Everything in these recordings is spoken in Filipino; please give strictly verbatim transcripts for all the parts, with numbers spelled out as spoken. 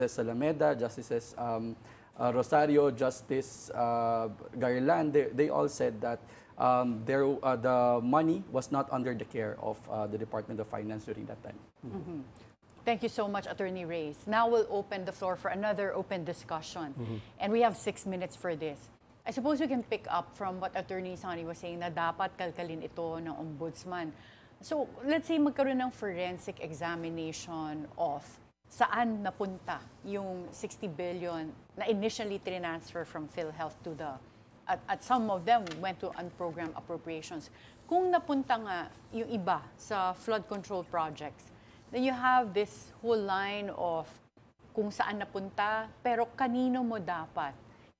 Alameda, Justices um, uh, Rosario, Justice uh, Garland, they, they all said that um, there, uh, the money was not under the care of uh, the Department of Finance during that time. Mm-hmm. Thank you so much, Attorney Reyes. Now we'll open the floor for another open discussion. Mm-hmm. And we have six minutes for this. I suppose we can pick up from what Attorney Sonny was saying na dapat kalkalin ito ng ombudsman. So let's say magkaroon ng forensic examination of saan napunta yung sixty billion na initially transfer from PhilHealth to the, at, at some of them went to unprogrammed appropriations. Kung napunta nga yung iba sa flood control projects, then you have this whole line of kung saan napunta, pero kanino mo dapat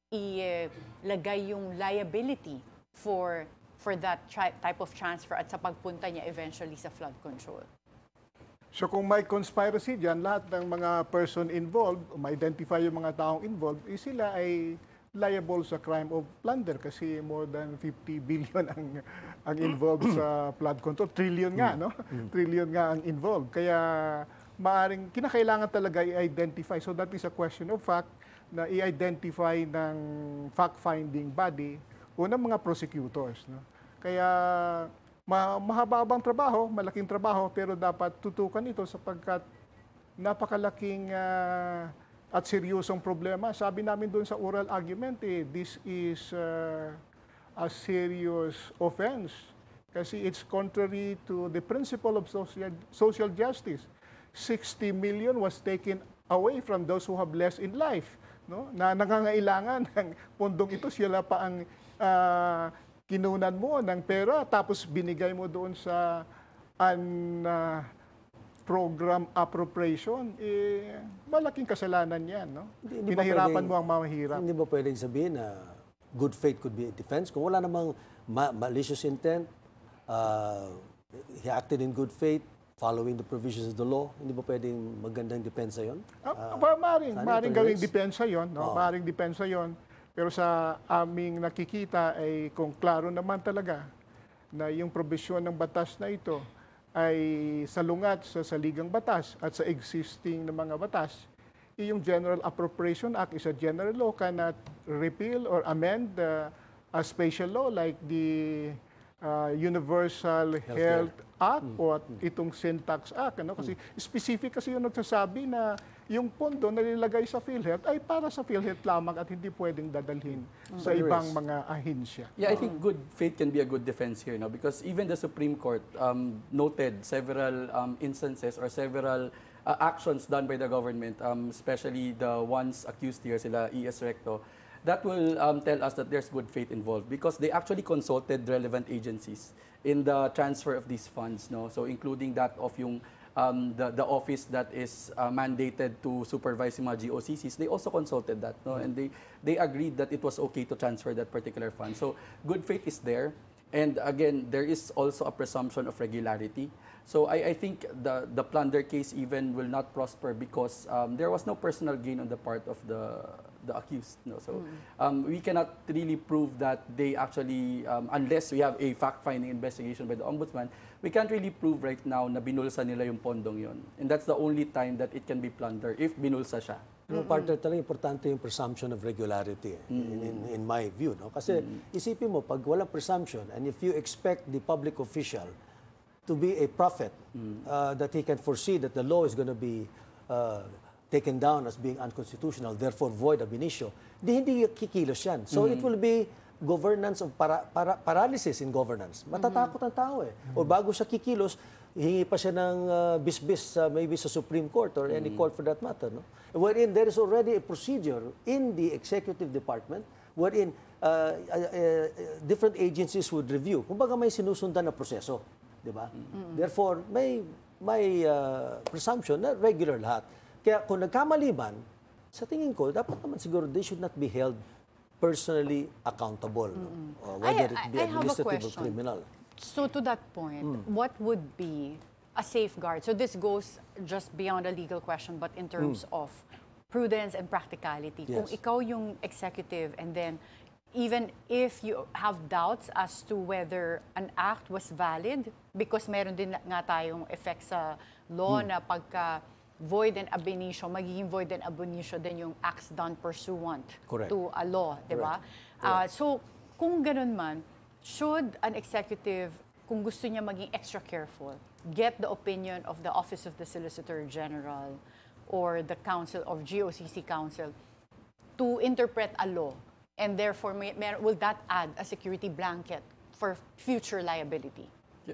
ilagay yung liability for for that type of transfer at sa pagpunta niya eventually sa flood control. So kung may conspiracy dyan, lahat ng mga person involved, ma-identify yung mga taong involved, eh, sila ay liable sa crime of plunder kasi more than fifty billion ang ang involved sa flood control. Trillion nga, no? Trillion nga ang involved. Kaya maaring kinakailangan talaga i-identify. So that is a question of fact na i-identify ng fact-finding body o ng mga prosecutors. No? Kaya ma mahaba-habang trabaho, malaking trabaho, pero dapat tutukan ito sapagkat napakalaking uh, at seryosong problema. Sabi namin doon sa oral argument, eh, this is uh, a serious offense kasi it's contrary to the principle of social, social justice. sixty million was taken away from those who have less in life. No? Na nangangailangan ng pondong ito, sila pa ang uh, kinunan mo ng pera tapos binigay mo doon sa an uh, program appropriation, eh, malaking kasalanan yan. No? Hindi, hindi Pinahirapan pwedeng, mo ang mamahirap. Hindi ba pwedeng sabihin na good faith could be a defense? Kung wala namang ma malicious intent, uh, he acted in good faith, following the provisions of the law, hindi ba pwedeng magandang depensa yon? Uh, uh, maring, maring gawing depensa yon, no? Oh. Maring depensa yon. Pero sa aming nakikita ay kung klaro naman talaga na yung probisyon ng batas na ito ay salungat sa saligang batas at sa existing na mga batas, yung General Appropriation Act is a general law, cannot repeal or amend uh, a special law like the Uh, Universal Health, Health Act mm. o itong Syntax Act. Ano? Kasi mm. specific kasi yung nagsasabi na yung pondo na nilagay sa PhilHealth ay para sa PhilHealth lamang at hindi pwedeng dadalhin mm. sa ibang mga ahensya. Yeah, I think good faith can be a good defense here, no? Because even the Supreme Court um, noted several um, instances or several uh, actions done by the government, um, especially the ones accused here, sila E S Recto, that will um, tell us that there's good faith involved because they actually consulted relevant agencies in the transfer of these funds, no? So including that of yung um, the, the office that is uh, mandated to supervise yung mga G O C Cs, they also consulted that, no? And they, they agreed that it was okay to transfer that particular fund. So good faith is there. And again, there is also a presumption of regularity. So I, I think the, the plunder case even will not prosper because um, there was no personal gain on the part of the the accused. No? So mm. um, we cannot really prove that they actually, um, unless we have a fact-finding investigation by the Ombudsman, we can't really prove right now na binulsa nila yung pondong yon. And that's the only time that it can be plunder if binulsa siya. Yung partner talaga, importante yung presumption of regularity mm -hmm. in, in, in my view. No? Kasi mm -hmm. isipin mo, pag walang presumption, and if you expect the public official to be a prophet, mm -hmm. uh, that he can foresee that the law is going to be uh, taken down as being unconstitutional, therefore void ab initio, di hindi kikilos yan. So mm-hmm. it will be governance of para, para, paralysis in governance. Matatakot ang tao eh. Mm-hmm. O bago siya kikilos, hihingi pa siya ng uh, bisbis uh, maybe sa Supreme Court or any mm-hmm. court for that matter. No? Wherein there is already a procedure in the executive department wherein uh, uh, uh, different agencies would review. Kumbaga may sinusundan na proseso. Diba? Mm-hmm. Therefore, may, may uh, presumption na regular lahat. Kaya kung nagkamali man, sa tingin ko, dapat naman siguro they should not be held personally accountable. Mm-hmm. no? uh, whether I, it be I, I administrative or criminal. So to that point, mm. what would be a safeguard? So this goes just beyond a legal question, but in terms mm. of prudence and practicality. Yes. Kung ikaw yung executive and then even if you have doubts as to whether an act was valid, because meron din nga tayong effect sa law mm. na pagka void and ab initio, magiging void and ab initio din yung acts done pursuant Correct. to a law, di ba? Ah, so, kung ganun man, should an executive, kung gusto niya maging extra careful, get the opinion of the Office of the Solicitor General or the Council of G O C C Council to interpret a law, and therefore, may, may, will that add a security blanket for future liability?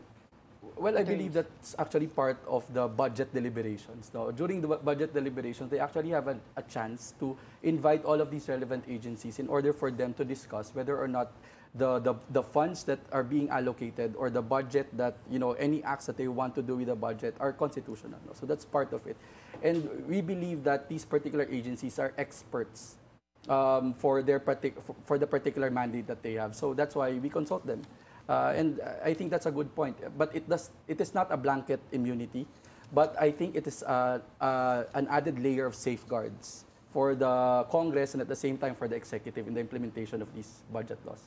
Well, I believe that's actually part of the budget deliberations. No? During the bu- budget deliberations, they actually have an, a chance to invite all of these relevant agencies in order for them to discuss whether or not the, the, the funds that are being allocated or the budget that, you know, any acts that they want to do with the budget are constitutional. No? So that's part of it. And we believe that these particular agencies are experts um, for, their partic- for the particular mandate that they have. So that's why we consult them. Uh, and I think that's a good point. But it does. It is not a blanket immunity, but I think it is uh, uh, an added layer of safeguards for the Congress and at the same time for the executive in the implementation of these budget laws.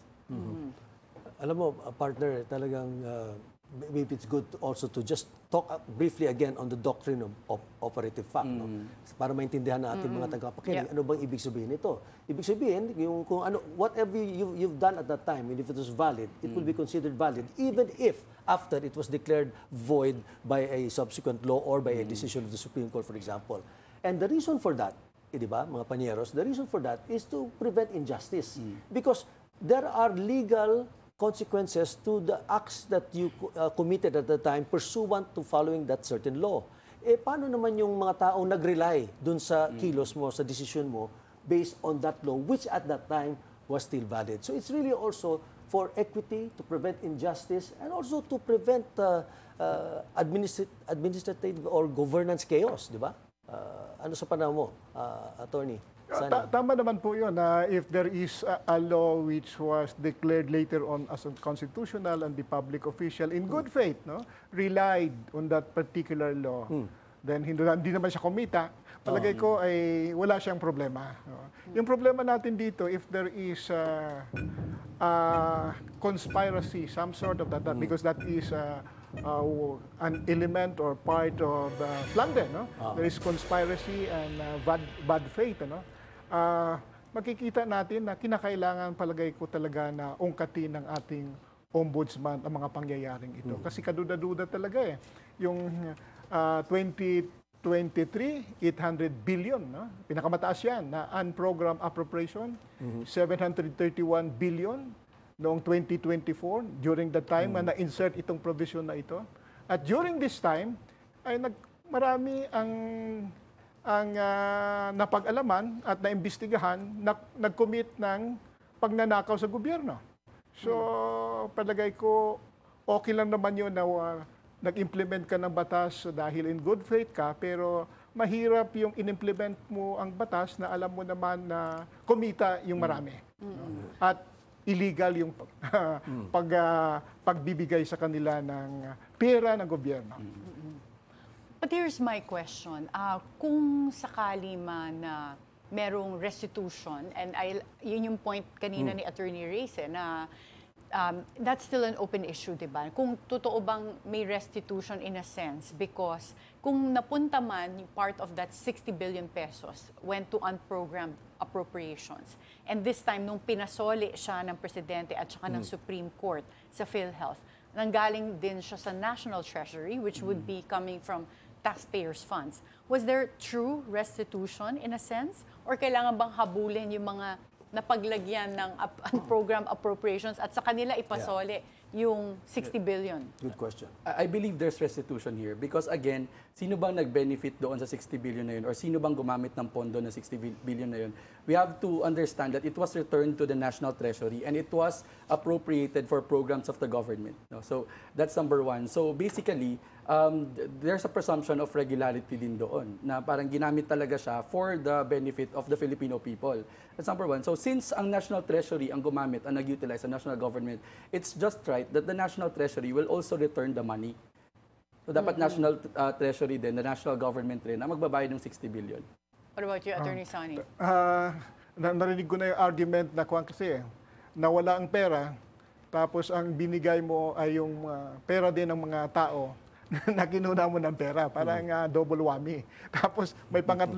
Alam mo, uh, partner, talagang uh, maybe it's good to also to just talk uh, briefly again on the doctrine of, of operative fact. No? Para maintindihan natin mga tagapakinig, Yeah. ano bang ibig sabihin nito? Ibig sabihin, yung kung ano, whatever you, you've done at that time, and if it was valid, it will be considered valid, even if after it was declared void by a subsequent law or by a decision of the Supreme Court, for example. And the reason for that, eh, di ba, mga panyeros, the reason for that is to prevent injustice. Because there are legal consequences to the acts that you uh, committed at the time pursuant to following that certain law. Eh, paano naman yung mga taong nag-rely dun sa kilos mo, sa decision mo, based on that law, which at that time was still valid? So it's really also for equity, to prevent injustice, and also to prevent uh, uh, administrat- administrative or governance chaos, di ba? Uh, ano sa panahon mo, uh, Attorney? Ta- Sana. Tama naman po yun na if there is a, a law which was declared later on as unconstitutional and the public official in good faith no relied on that particular law, then hindi, hindi naman siya kumita, palagay ko ay wala siyang problema. no? Yung problema natin dito, if there is a, a conspiracy, some sort of that, that because that is a, uh, an element or part of uh, plunder, no? There is conspiracy and uh, bad, bad faith, ano? Uh, makikita natin na kinakailangan palagay ko talaga na ungkatin ng ating ombudsman ang mga pangyayaring ito. Kasi kaduda-duda talaga eh. Yung uh, twenty twenty-three, eight hundred billion, no? Pinakamataas yan na unprogrammed appropriation, seven hundred thirty-one billion noong twenty twenty-four, during the time na na-insert itong provision na ito. At during this time, ay nag, marami ang ang ah, napag-alaman at naimbestigahan na nag-commit ng pagnanakaw sa gobyerno. So, palagay ko, okay lang naman yun na ah, nag-implement ka ng batas dahil in good faith ka, pero mahirap yung in-implement mo ang batas na alam mo naman na kumita yung marami. No? At illegal yung pag, pag, ah, pagbibigay sa kanila ng pera ng gobyerno. But here's my question. Ah, kung sakali man na merong restitution, and I, yun yung point kanina ni Attorney Reyes, eh, na um, that's still an open issue, di ba? Kung totoo bang may restitution in a sense, because kung napunta man yung part of that sixty billion pesos went to unprogrammed appropriations. And this time, nung pinasoli siya ng Presidente at saka ng Supreme Court sa PhilHealth, nanggaling din siya sa National Treasury, which would be coming from taxpayers' funds. Was there true restitution in a sense? Or kailangan bang habulin yung mga napaglagyan ng ap- program appropriations at sa kanila ipasoli yung sixty billion? Good question. I I believe there's restitution here because again, sino bang nag-benefit doon sa sixty billion na yun or sino bang gumamit ng pondo na sixty billion na yun? We have to understand that it was returned to the National Treasury and it was appropriated for programs of the government. No? So that's number one. So basically, um, th- there's a presumption of regularity din doon na parang ginamit talaga siya for the benefit of the Filipino people. That's number one. So since ang National Treasury ang gumamit, ang nag-utilize ang national government, it's just right that the National Treasury will also return the money. So dapat National uh, Treasury din, the national government rin, ang magbabayad ng sixty billion. What about you, Attorney Sani? Ah, na- narinig ko na yung argument na kuwan kasi eh, nawala ang pera, tapos ang binigay mo ay yung ah, pera din ng mga tao na kinuna mo ng pera. Parang ah, double whammy. Tapos may pangatlo